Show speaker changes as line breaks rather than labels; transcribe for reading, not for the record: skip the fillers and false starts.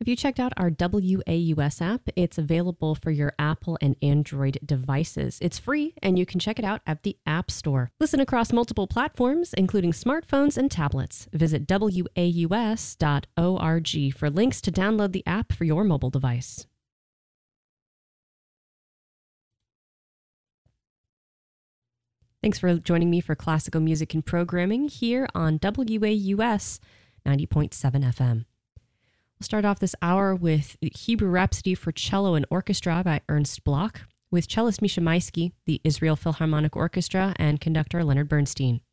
Have you checked out our WAUS app? It's available for your Apple and Android devices. It's free, and you can check it out at the App Store. Listen across multiple platforms, including smartphones and tablets. Visit WAUS.org for links to download the app for your mobile device. Thanks for joining me for classical music and programming here on WAUS 90.7 FM. We'll start off this hour with Hebrew Rhapsody for Cello and Orchestra by Ernst Bloch, with cellist Misha Maisky, the Israel Philharmonic Orchestra, and conductor Leonard Bernstein.